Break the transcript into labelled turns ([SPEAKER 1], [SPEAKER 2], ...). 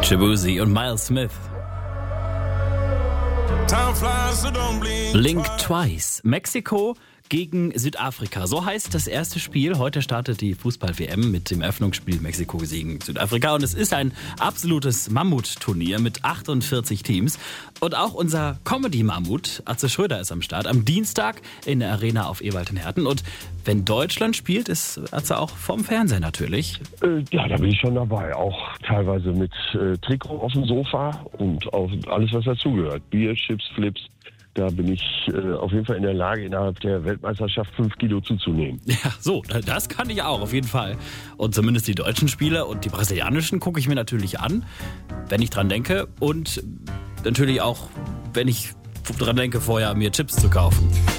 [SPEAKER 1] Shabuzi und Miles Smith. Blink Twice. Mexiko gegen Südafrika. So heißt das erste Spiel. Heute startet die Fußball-WM mit dem Eröffnungsspiel Mexiko gegen Südafrika. Und es ist ein absolutes Mammutturnier mit 48 Teams. Und auch unser Comedy-Mammut, Atze Schröder, ist am Start. Am Dienstag in der Arena auf Ewald in Herten. Und wenn Deutschland spielt, ist Atze auch vom Fernseher natürlich.
[SPEAKER 2] Ja, da bin ich schon dabei. Auch teilweise mit Trikot auf dem Sofa und auch alles, was dazugehört. Bier, Chips, Flips. Da bin ich auf jeden Fall in der Lage, innerhalb der Weltmeisterschaft 5 Kilo zuzunehmen.
[SPEAKER 1] Ja, so, das kann ich auch, auf jeden Fall. Und zumindest die deutschen Spiele und die brasilianischen gucke ich mir natürlich an, wenn ich dran denke. Und natürlich auch, wenn ich dran denke, vorher mir Chips zu kaufen.